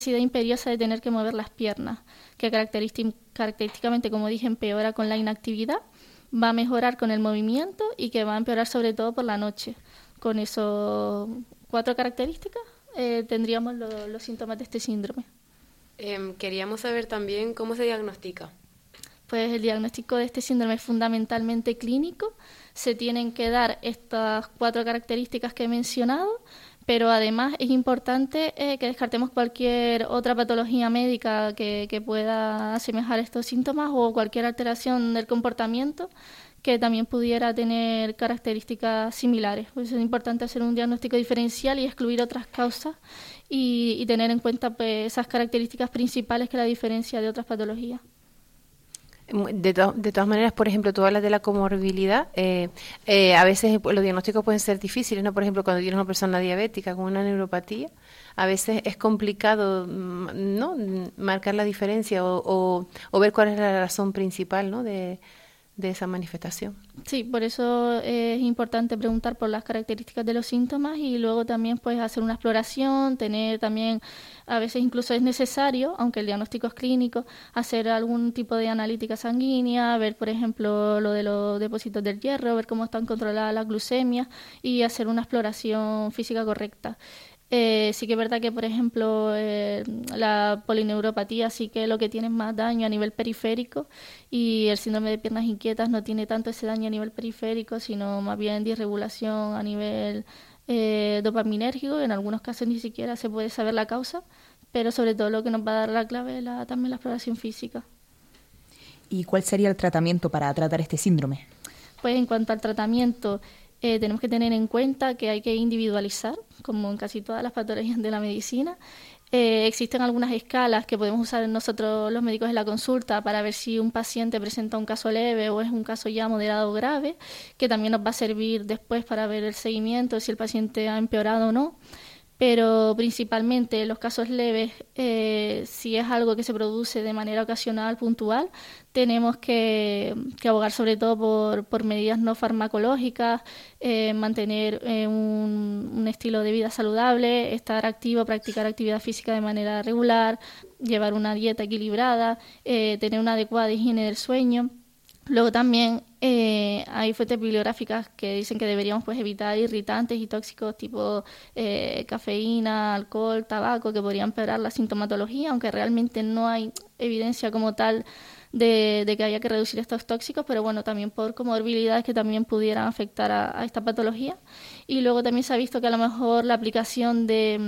necesidad imperiosa de tener que mover las piernas, que característicamente, como dije, empeora con la inactividad, va a mejorar con el movimiento y que va a empeorar sobre todo por la noche. Con esos 4 características tendríamos los síntomas de este síndrome. Queríamos saber también cómo se diagnostica. Pues el diagnóstico de este síndrome es fundamentalmente clínico. Se tienen que dar estas 4 características que he mencionado, pero además es importante que descartemos cualquier otra patología médica que pueda asemejar estos síntomas o cualquier alteración del comportamiento que también pudiera tener características similares. Pues es importante hacer un diagnóstico diferencial y excluir otras causas y tener en cuenta pues, esas características principales que la diferencia de otras patologías. De todas maneras, por ejemplo, tú hablas de la comorbilidad. A veces los diagnósticos pueden ser difíciles, ¿no? Por ejemplo, cuando tienes una persona diabética con una neuropatía, a veces es complicado, ¿no?, marcar la diferencia o ver cuál es la razón principal, ¿no?, de esa manifestación. Sí, por eso es importante preguntar por las características de los síntomas y luego también pues hacer una exploración, tener también, a veces incluso es necesario, aunque el diagnóstico es clínico, hacer algún tipo de analítica sanguínea, ver por ejemplo lo de los depósitos del hierro, ver cómo están controladas las glucemias y hacer una exploración física correcta. Sí que es verdad que, por ejemplo, la polineuropatía sí que lo que tiene es más daño a nivel periférico y el síndrome de piernas inquietas no tiene tanto ese daño a nivel periférico, sino más bien disregulación a nivel dopaminérgico. En algunos casos ni siquiera se puede saber la causa, pero sobre todo lo que nos va a dar la clave es también la exploración física. ¿Y cuál sería el tratamiento para tratar este síndrome? Pues en cuanto al tratamiento, tenemos que tener en cuenta que hay que individualizar, como en casi todas las patologías de la medicina. Existen algunas escalas que podemos usar nosotros los médicos en la consulta para ver si un paciente presenta un caso leve o es un caso ya moderado o grave, que también nos va a servir después para ver el seguimiento, si el paciente ha empeorado o no. Pero principalmente en los casos leves, si es algo que se produce de manera ocasional, puntual, tenemos que abogar sobre todo por medidas no farmacológicas, mantener un estilo de vida saludable, estar activo, practicar actividad física de manera regular, llevar una dieta equilibrada, tener una adecuada higiene del sueño. Luego también hay fuentes bibliográficas que dicen que deberíamos pues evitar irritantes y tóxicos tipo cafeína, alcohol, tabaco, que podrían empeorar la sintomatología, aunque realmente no hay evidencia como tal de que haya que reducir estos tóxicos, pero bueno, también por comorbilidades que también pudieran afectar a esta patología. Y luego también se ha visto que a lo mejor la aplicación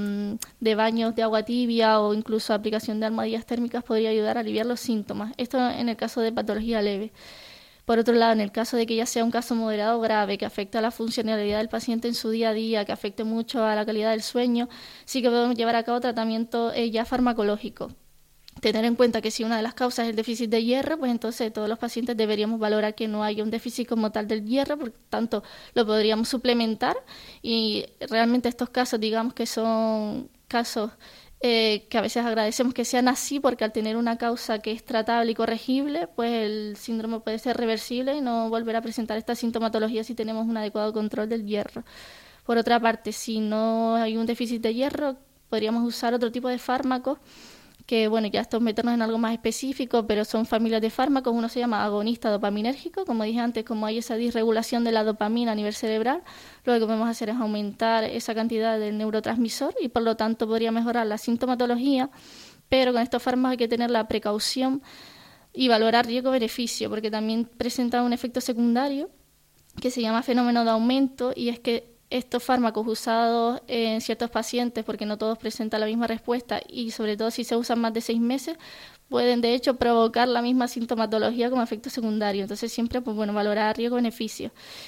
de baños de agua tibia o incluso aplicación de almohadillas térmicas podría ayudar a aliviar los síntomas. Esto en el caso de patología leve. Por otro lado, en el caso de que ya sea un caso moderado o grave, que afecte a la funcionalidad del paciente en su día a día, que afecte mucho a la calidad del sueño, sí que podemos llevar a cabo tratamiento ya farmacológico. Tener en cuenta que si una de las causas es el déficit de hierro, pues entonces todos los pacientes deberíamos valorar que no haya un déficit como tal del hierro, por tanto lo podríamos suplementar y realmente estos casos, digamos que son casos que a veces agradecemos que sean así porque al tener una causa que es tratable y corregible, pues el síndrome puede ser reversible y no volver a presentar esta sintomatología si tenemos un adecuado control del hierro. Por otra parte, si no hay un déficit de hierro, podríamos usar otro tipo de fármacos que, bueno, ya estos meternos en algo más específico, pero son familias de fármacos. Uno se llama agonista dopaminérgico, como dije antes, como hay esa disregulación de la dopamina a nivel cerebral, lo que podemos hacer es aumentar esa cantidad del neurotransmisor y por lo tanto podría mejorar la sintomatología, pero con estos fármacos hay que tener la precaución y valorar riesgo-beneficio, porque también presenta un efecto secundario que se llama fenómeno de aumento, y es que estos fármacos usados en ciertos pacientes, porque no todos presentan la misma respuesta y sobre todo si se usan más de 6 meses, pueden de hecho provocar la misma sintomatología como efecto secundario. Entonces siempre pues bueno, valorar riesgo-beneficio.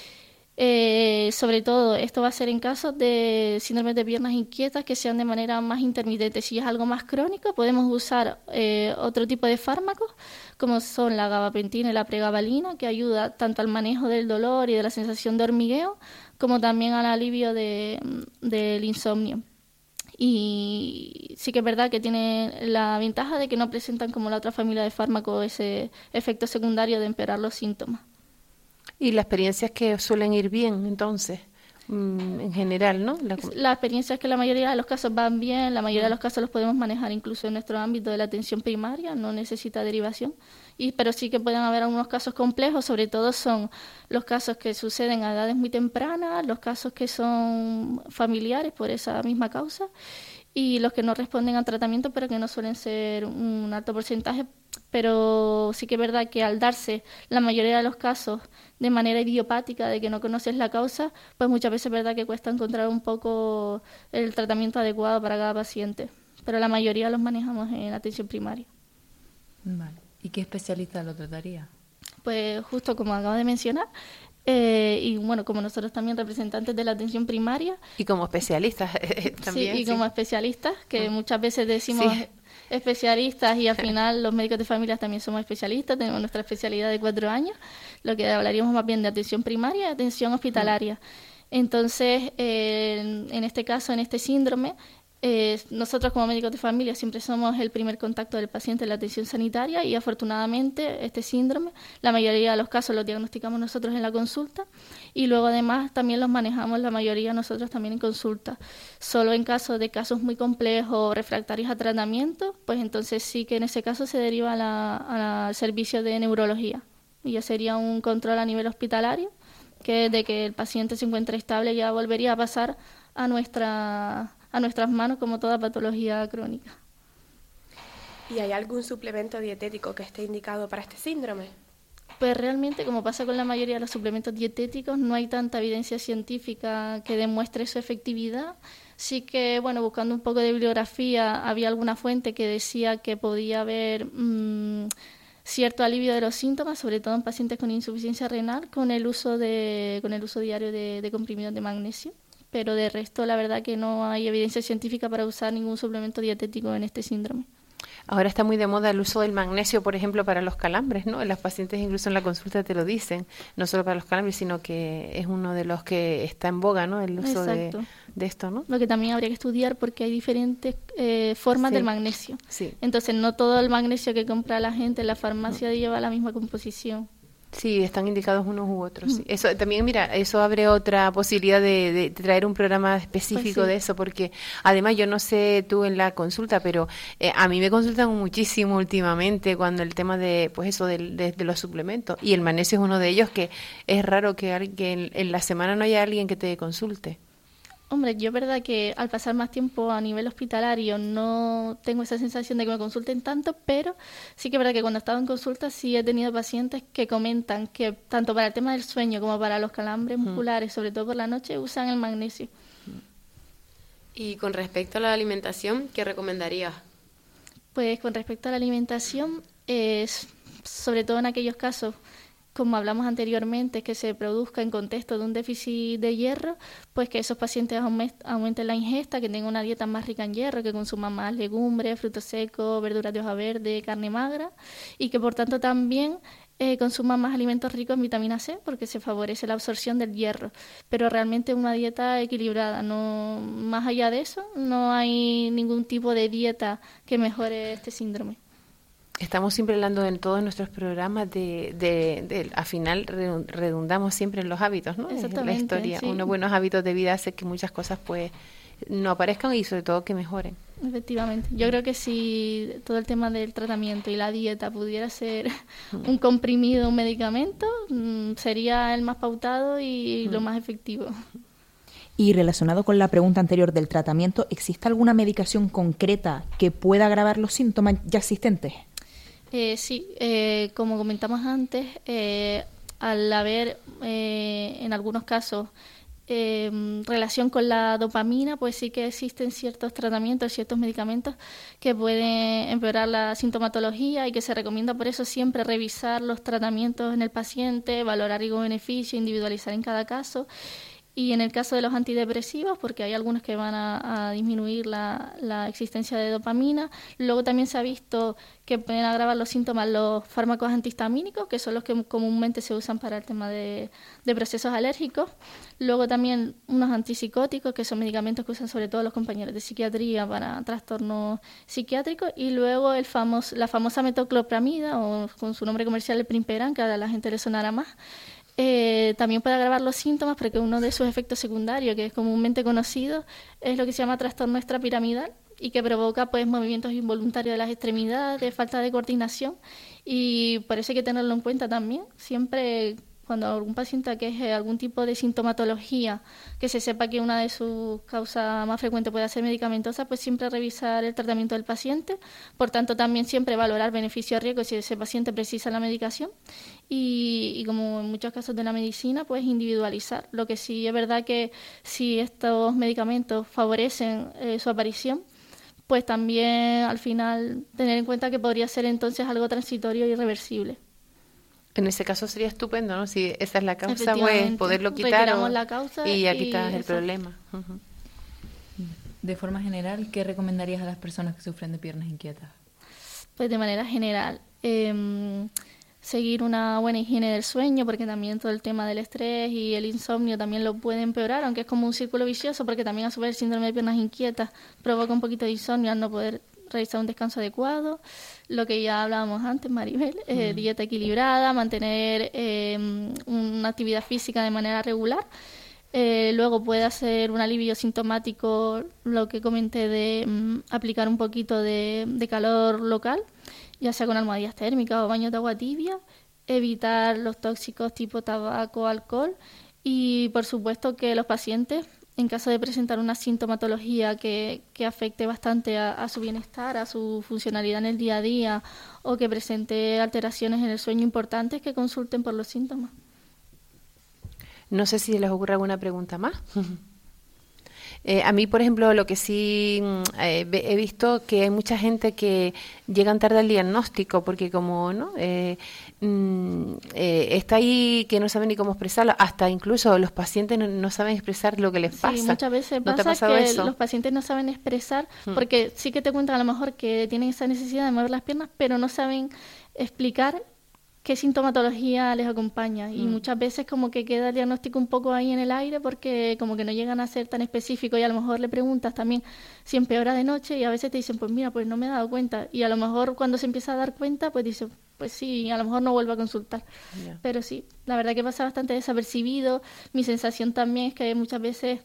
Sobre todo esto va a ser en casos de síndromes de piernas inquietas que sean de manera más intermitente. Si es algo más crónico podemos usar otro tipo de fármacos como son la gabapentina y la pregabalina, que ayuda tanto al manejo del dolor y de la sensación de hormigueo como también al alivio del insomnio. Y sí que es verdad que tiene la ventaja de que no presentan como la otra familia de fármacos ese efecto secundario de empeorar los síntomas. ¿Y las experiencias que suelen ir bien, entonces? en general, ¿no? La experiencia es que la mayoría de los casos van bien, la mayoría de los casos los podemos manejar incluso en nuestro ámbito de la atención primaria, no necesita derivación, pero sí que pueden haber algunos casos complejos, sobre todo son los casos que suceden a edades muy tempranas, los casos que son familiares por esa misma causa y los que no responden al tratamiento, pero que no suelen ser un alto porcentaje. Pero sí que es verdad que al darse la mayoría de los casos de manera idiopática, de que no conoces la causa, pues muchas veces es verdad que cuesta encontrar un poco el tratamiento adecuado para cada paciente. Pero la mayoría los manejamos en atención primaria. Vale. ¿Y qué especialista lo trataría? Pues justo como acabo de mencionar, y bueno, como nosotros también representantes de la atención primaria. Y como especialistas también. Sí, y como especialistas, que muchas veces decimos especialistas y al final los médicos de familia también somos especialistas, tenemos nuestra especialidad de 4 años, lo que hablaríamos más bien de atención primaria y atención hospitalaria. Entonces, en este caso, en este síndrome, nosotros como médicos de familia siempre somos el primer contacto del paciente en la atención sanitaria y afortunadamente este síndrome, la mayoría de los casos los diagnosticamos nosotros en la consulta y luego además también los manejamos la mayoría nosotros también en consulta. Solo en caso de casos muy complejos, refractarios a tratamiento, pues entonces sí que en ese caso se deriva al servicio de neurología y ya sería un control a nivel hospitalario, que de que el paciente se encuentre estable ya volvería a pasar a nuestras manos como toda patología crónica. ¿Y hay algún suplemento dietético que esté indicado para este síndrome? Pues realmente, como pasa con la mayoría de los suplementos dietéticos, no hay tanta evidencia científica que demuestre su efectividad. Sí que, bueno, buscando un poco de bibliografía, había alguna fuente que decía que podía haber cierto alivio de los síntomas, sobre todo en pacientes con insuficiencia renal, con el uso diario de comprimidos de magnesio. Pero de resto, la verdad que no hay evidencia científica para usar ningún suplemento dietético en este síndrome. Ahora está muy de moda el uso del magnesio, por ejemplo, para los calambres, ¿no? Las pacientes incluso en la consulta te lo dicen, no solo para los calambres, sino que es uno de los que está en boga, ¿no? El uso de esto, ¿no? Lo que también habría que estudiar porque hay diferentes formas del magnesio. Sí. Entonces, no todo el magnesio que compra la gente en la farmacia lleva la misma composición. Sí, están indicados unos u otros. Sí. Eso también, mira, eso abre otra posibilidad de traer un programa específico de eso, porque además yo no sé tú en la consulta, pero a mí me consultan muchísimo últimamente cuando el tema de, pues eso, de los suplementos, y el magnesio es uno de ellos, que es raro que en la semana no haya alguien que te consulte. Hombre, yo es verdad que al pasar más tiempo a nivel hospitalario no tengo esa sensación de que me consulten tanto, pero sí que es verdad que cuando he estado en consulta sí he tenido pacientes que comentan que tanto para el tema del sueño como para los calambres musculares, sobre todo por la noche, usan el magnesio. Y con respecto a la alimentación, ¿qué recomendarías? Pues con respecto a la alimentación, sobre todo en aquellos casos, como hablamos anteriormente, que se produzca en contexto de un déficit de hierro, pues que esos pacientes aumenten la ingesta, que tengan una dieta más rica en hierro, que consuman más legumbres, frutos secos, verduras de hoja verde, carne magra, y que por tanto también consuman más alimentos ricos en vitamina C, porque se favorece la absorción del hierro. Pero realmente una dieta equilibrada, no más allá de eso, no hay ningún tipo de dieta que mejore este síndrome. Estamos siempre hablando en todos nuestros programas al final redundamos siempre en los hábitos, ¿no? Exactamente, la historia. sí. Unos buenos hábitos de vida hace que muchas cosas pues no aparezcan y sobre todo que mejoren. Efectivamente. Yo creo que si todo el tema del tratamiento y la dieta pudiera ser un comprimido, un medicamento, sería el más pautado y lo más efectivo. Y relacionado con la pregunta anterior del tratamiento, ¿existe alguna medicación concreta que pueda agravar los síntomas ya existentes? Sí, como comentamos antes, al haber en algunos casos relación con la dopamina, pues sí que existen ciertos tratamientos, ciertos medicamentos que pueden empeorar la sintomatología y que se recomienda por eso siempre revisar los tratamientos en el paciente, valorar riesgo-beneficio, individualizar en cada caso. Y en el caso de los antidepresivos, porque hay algunos que van a disminuir la existencia de dopamina. Luego también se ha visto que pueden agravar los síntomas los fármacos antihistamínicos, que son los que comúnmente se usan para el tema de procesos alérgicos. Luego también unos antipsicóticos, que son medicamentos que usan sobre todo los compañeros de psiquiatría para trastornos psiquiátricos. Y luego la famosa metoclopramida, o con su nombre comercial el Primperan, que a la gente le sonará más, también puede agravar los síntomas porque uno de sus efectos secundarios, que es comúnmente conocido, es lo que se llama trastorno extrapiramidal y que provoca pues movimientos involuntarios de las extremidades, falta de coordinación, y por eso hay que tenerlo en cuenta también. Siempre cuando algún paciente aqueje algún tipo de sintomatología, que se sepa que una de sus causas más frecuentes puede ser medicamentosa, pues siempre revisar el tratamiento del paciente. Por tanto, también siempre valorar beneficio-riesgo si ese paciente precisa la medicación. Y como en muchos casos de la medicina, pues individualizar. Lo que sí es verdad que si estos medicamentos favorecen su aparición, pues también al final tener en cuenta que podría ser entonces algo transitorio y irreversible. En ese caso sería estupendo, ¿no? Si esa es la causa, pues Efectivamente. poderlo quitar Retiramos la causa y ya y quitas el eso. problema. Ujú. De forma general, ¿qué recomendarías a las personas que sufren de piernas inquietas? Pues de manera general, seguir una buena higiene del sueño, porque también todo el tema del estrés y el insomnio también lo puede empeorar, aunque es como un círculo vicioso, porque también a su vez el síndrome de piernas inquietas provoca un poquito de insomnio al no poder realizar un descanso adecuado. Lo que ya hablábamos antes, Maribel, dieta equilibrada, mantener una actividad física de manera regular. Luego puede hacer un alivio sintomático, lo que comenté de aplicar un poquito de calor local, ya sea con almohadillas térmicas o baños de agua tibia, evitar los tóxicos tipo tabaco, alcohol, y por supuesto que los pacientes, en caso de presentar una sintomatología que afecte bastante a su bienestar, a su funcionalidad en el día a día, o que presente alteraciones en el sueño importantes, que consulten por los síntomas. No sé si les ocurre alguna pregunta más. A mí, por ejemplo, lo que sí he visto que hay mucha gente que llegan tarde al diagnóstico porque como no está ahí que no saben ni cómo expresarlo, hasta incluso los pacientes no saben expresar lo que les pasa. Sí, muchas veces ¿No te ha pasa pasado que eso? los pacientes no saben expresar, porque sí que te cuentan a lo mejor que tienen esa necesidad de mover las piernas, pero no saben explicar qué sintomatología les acompaña, y muchas veces como que queda el diagnóstico un poco ahí en el aire porque como que no llegan a ser tan específicos, y a lo mejor le preguntas también si empeora de noche y a veces te dicen pues mira, pues no me he dado cuenta, y a lo mejor cuando se empieza a dar cuenta pues dice pues sí, a lo mejor no vuelvo a consultar. Ya. Pero sí, la verdad que pasa bastante desapercibido. Mi sensación también es que muchas veces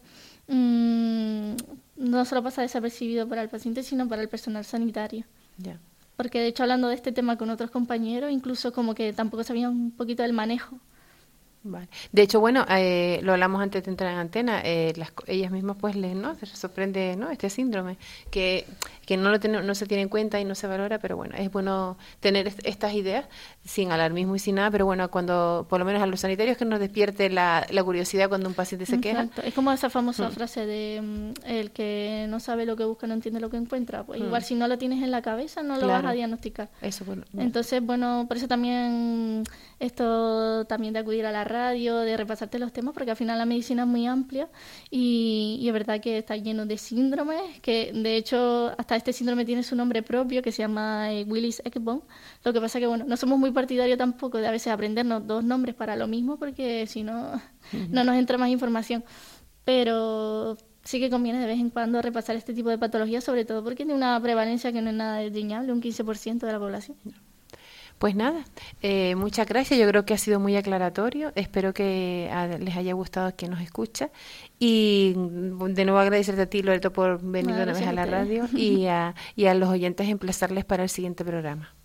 no solo pasa desapercibido para el paciente, sino para el personal sanitario. Ya. Porque de hecho, hablando de este tema con otros compañeros, incluso como que tampoco sabían un poquito del manejo. Vale. De hecho, bueno, lo hablamos antes de entrar en antena, ellas mismas pues se sorprende, ¿no?, este síndrome, que no se tiene en cuenta y no se valora, pero bueno, es bueno tener estas ideas sin alarmismo y sin nada, pero bueno, cuando, por lo menos a los sanitarios, que nos despierte la curiosidad cuando un paciente se queja. Exacto. Es como esa famosa frase de el que no sabe lo que busca no entiende lo que encuentra. Pues igual si no lo tienes en la cabeza no lo Claro. vas a diagnosticar. Eso, bueno. Entonces, bueno, por eso también esto también de acudir a la radio, de repasarte los temas, porque al final la medicina es muy amplia y es verdad que está lleno de síndromes, que de hecho hasta este síndrome tiene su nombre propio, que se llama Willis-Ekbom. Lo que pasa que, bueno, no somos muy partidarios tampoco de a veces aprendernos dos nombres para lo mismo, porque si no, no nos entra más información. Pero sí que conviene de vez en cuando repasar este tipo de patologías, sobre todo porque tiene una prevalencia que no es nada desdeñable, un 15% de la población. Pues nada, muchas gracias. Yo creo que ha sido muy aclaratorio. Espero que les haya gustado a quien nos escucha. Y de nuevo agradecerte a ti, Loreto, por venir una vez a la radio y a los oyentes emplazarles para el siguiente programa.